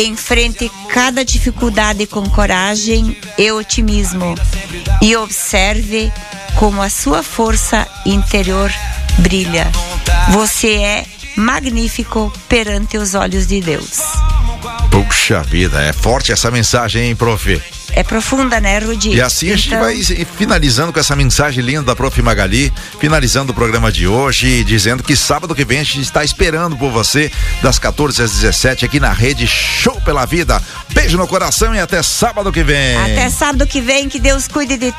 Enfrente cada dificuldade com coragem e otimismo e observe como a sua força interior brilha. Você é magnífico perante os olhos de Deus. Puxa vida, é forte essa mensagem, hein, prof? É profunda, né, Rudi? E assim a gente vai finalizando com essa mensagem linda da prof. Magali, finalizando o programa de hoje, dizendo que sábado que vem a gente está esperando por você, das 14 às 17, aqui na Rede Show pela Vida. Beijo no coração e até sábado que vem. Até sábado que vem, que Deus cuide de